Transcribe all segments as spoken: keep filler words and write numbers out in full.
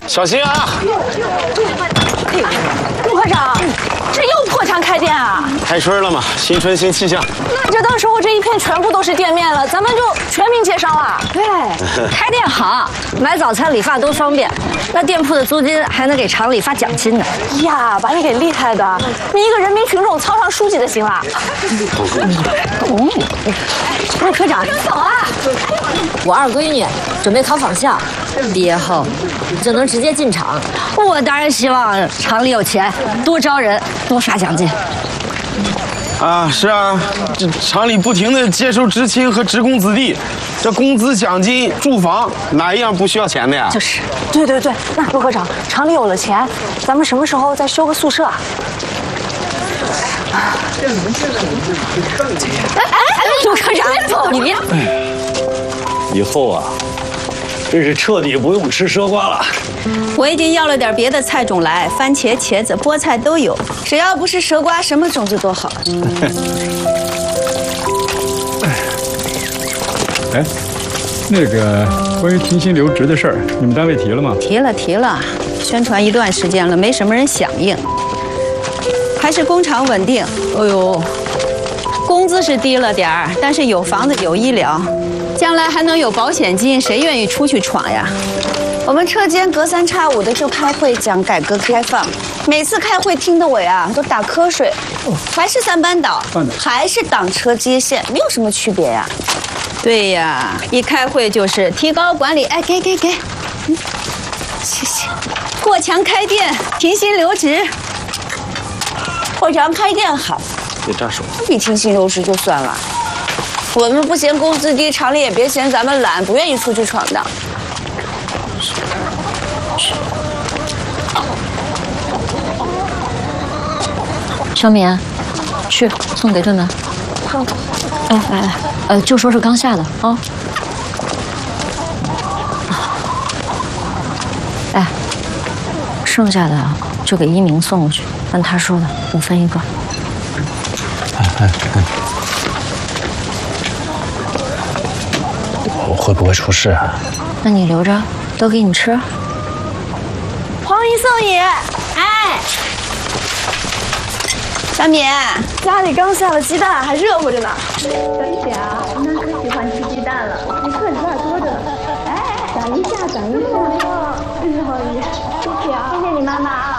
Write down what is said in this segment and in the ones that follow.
小心啊！ 陆科长，这又破墙开店啊？ 开春了嘛，新春新气象。 那这到时候这一片全部都是店面了，咱们就全民皆商了。 对，开店好，买早餐、理发都方便。那店铺的租金还能给厂里发奖金呢。 呀，把你给厉害的，你一个人民群众操上书记就行了。 懂。陆科长，走啊！我二闺女准备考仿校，毕业后就能直接进厂。我当然希望厂里有钱，多招人，多发奖金。 啊，是啊，这厂里不停的接收职青和职工子弟，这工资、奖金、住房哪一样不需要钱的呀？ 就是。 对对对，那陆科长，厂里有了钱，咱们什么时候再修个宿舍啊？ 哎哎，陆科长，你别。 以后啊，真是彻底不用吃奢瓜了。 我已经要了点别的菜种来，番茄、茄子、菠菜都有，只要不是蛇瓜，什么种子都好。 哎，那个关于停薪留职的事儿，你们单位提了吗？ 提了提了，宣传一段时间了，没什么人响应。还是工厂稳定。哎呦，工资是低了点儿，但是有房子有医疗，将来还能有保险金，谁愿意出去闯呀？我们车间隔三差五的就开会讲改革开放，每次开会听得我呀都打瞌睡。还是三班倒，还是挡车接线，没有什么区别呀。对呀，一开会就是提高管理，哎，给给给，嗯，谢谢。破墙开店，停薪留职。破墙开店好， 别扎手。 你停薪留职就算了，我们不嫌工资低，厂里也别嫌咱们懒，不愿意出去闯荡。 小敏，去送给顿顿。好。哎，来来，呃，就说是刚下的啊。哎，剩下的就给一鸣送过去，按他说的五分一个。 哎哎哎！我会不会出事啊？ 那你留着，都给你吃。 黄姨送你。哎， 小敏， 家里刚下了鸡蛋，还热乎着呢。小一点啊，那可喜欢吃鸡蛋了，你客人那多着呢。哎，等一下，等一下。哎，黄姨，谢谢啊，谢谢你妈妈啊。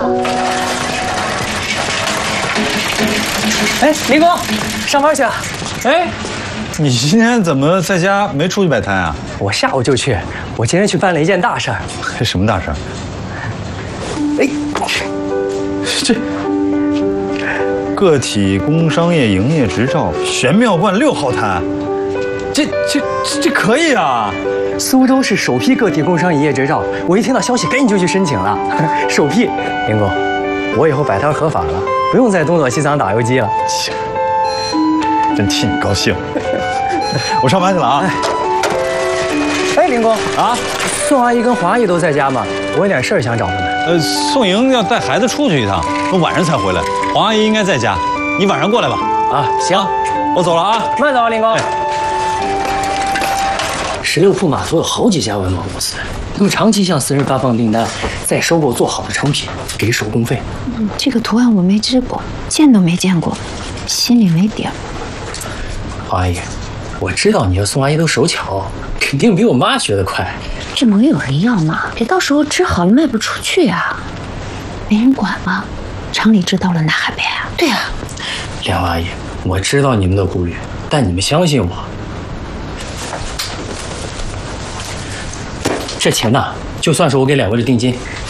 哎，林工，上班去啊？ 哎，你今天怎么在家没出去摆摊啊？ 我下午就去，我今天去办了一件大事儿。 这什么大事儿？ 哎， 这个体工商业营业执照玄妙观六号摊，这这这可以啊！ 苏州市首批个体工商营业执照，我一听到消息赶紧就去申请了。首批，林工，我以后摆摊合法了，不用在东躲西藏打游击了。 真替你高兴。我上班去了啊！ 哎，林工啊，宋阿姨跟黄阿姨都在家吗？我有点事儿想找他们。 呃，宋莹要带孩子出去一趟，晚上才回来。黄阿姨应该在家，你晚上过来吧。 啊，行， 我走了啊， 慢走啊，林工。十六铺码头有好几家文贸公司，他们长期向私人发放订单，再收购做好的成品，给手工费。 嗯，这个图案我没织过，见都没见过，心里没底儿。 黄阿姨，我知道你和宋阿姨都手巧，肯定比我妈学得快。 这能有人要吗？别到时候织好了卖不出去呀，没人管吗？厂里知道了那还赔啊？对呀。 梁阿姨，我知道你们的顾虑，但你们相信我。这钱呢，就算是我给两位的定金，